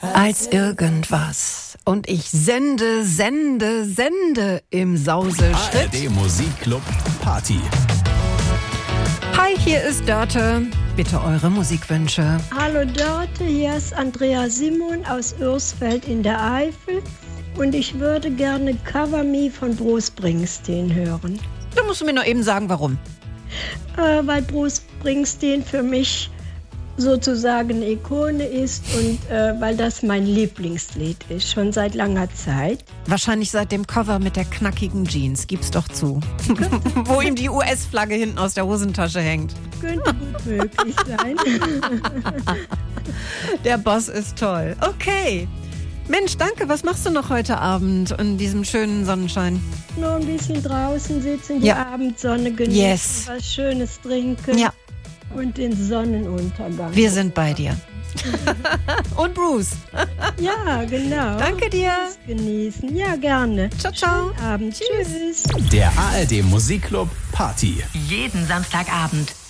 als irgendwas. Und ich sende im Sauseschritt. ARD Musikclub Party. Hi, hier ist Dörte. Bitte eure Musikwünsche. Hallo Dörte, hier ist Andrea Simon aus Ursfeld in der Eifel. Und ich würde gerne Cover Me von Bruce Springsteen hören. Da musst du mir noch eben sagen, warum. Weil Bruce Springsteen für mich sozusagen eine Ikone ist und weil das mein Lieblingslied ist, schon seit langer Zeit. Wahrscheinlich seit dem Cover mit der knackigen Jeans, gib's doch zu. Wo ihm die US-Flagge hinten aus der Hosentasche hängt. Könnte gut möglich sein. Der Boss ist toll. Okay. Mensch, danke. Was machst du noch heute Abend in diesem schönen Sonnenschein? Nur ein bisschen draußen sitzen, die Abendsonne genießen, was Schönes trinken und den Sonnenuntergang. Wir sind bei dir. Und Bruce. Ja, genau. Danke dir. Genießen. Ja, gerne. Ciao, ciao. Schönen Abend. Tschüss. Der ARD Musikclub Party. Jeden Samstagabend